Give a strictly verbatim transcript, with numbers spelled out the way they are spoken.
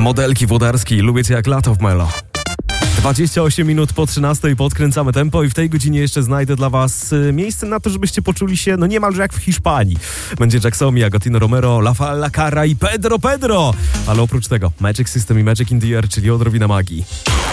Modelki włodarskiej, lubię cię jak lato w Melo. dwadzieścia osiem minut po trzynastej podkręcamy tempo i w tej godzinie jeszcze znajdę dla was miejsce na to, żebyście poczuli się no niemalże jak w Hiszpanii. Będzie Jacksomi, Agostino Romero, La Falla Cara i Pedro Pedro. Ale oprócz tego Magic System i Magic in the Air, czyli odrobina magii.